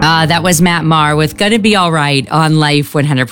That was Matt Maher with Gonna Be All Right on Life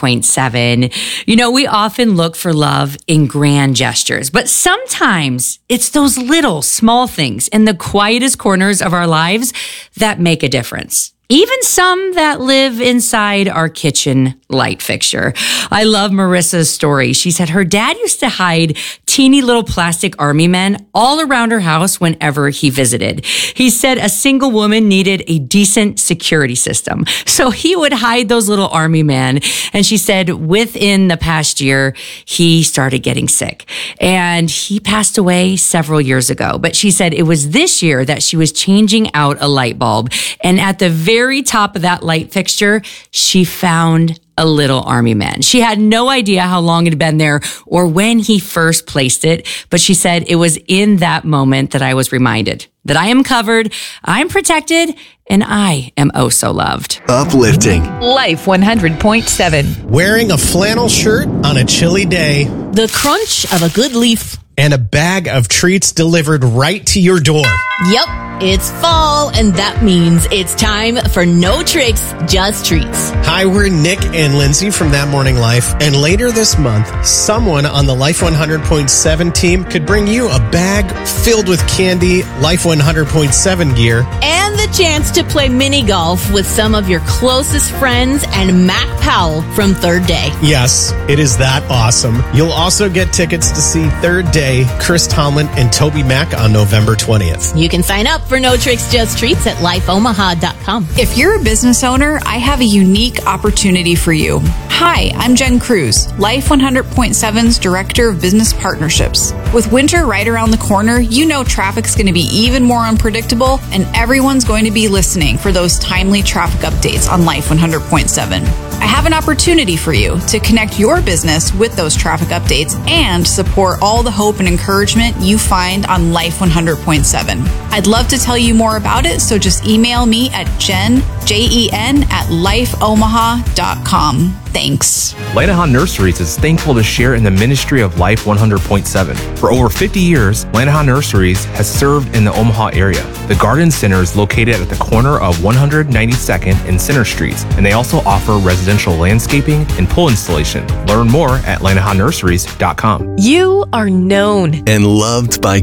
100.7. You know, we often look for love in grand gestures, but sometimes it's those little small things in the quietest corners of our lives that make a difference. Even some that live inside our kitchen light fixture. I love Marissa's story. She said her dad used to hide teeny little plastic army men all around her house whenever he visited. He said a single woman needed a decent security system, so he would hide those little army men. And she said within the past year, he started getting sick and he passed away several years ago. But she said it was this year that she was changing out a light bulb, and at the very top of that light fixture, she found a little army man. She had no idea how long it had been there or when he first placed it, but she said it was in that moment that I was reminded that I am covered, I'm protected, and I am oh so loved. Uplifting. Life 100.7. Wearing a flannel shirt on a chilly day. The crunch of a good leaf. And a bag of treats delivered right to your door. Yep, it's fall, and that means it's time for No Tricks, Just Treats. Hi, we're Nick and Lindsay from That Morning Life, and later this month, someone on the Life 100.7 team could bring you a bag filled with candy, Life 100.7 gear, and the chance to play mini golf with some of your closest friends and Mac Powell from Third Day. Yes, it is that awesome. You'll also get tickets to see Third Day, Chris Tomlin, and Toby Mac on November 20th. You can sign up for No Tricks, Just Treats at lifeomaha.com. If you're a business owner, I have a unique opportunity for you. Hi, I'm Jen Cruz, Life 100.7's Director of Business Partnerships. With winter right around the corner, you know traffic's going to be even more unpredictable, and everyone's going to be listening for those timely traffic updates on Life 100.7. I have an opportunity for you to connect your business with those traffic updates and support all the hope and encouragement you find on Life 100.7. I'd love to tell you more about it, so just email me at jen, Jen, at lifeomaha.com. Thanks. Lanahan Nurseries is thankful to share in the ministry of Life 100.7. For over 50 years, Lanahan Nurseries has served in the Omaha area. The Garden Center is located at the corner of 192nd and Center Streets, and they also offer residential landscaping and pool installation. Learn more at lanahanNurseries.com. You are known And loved by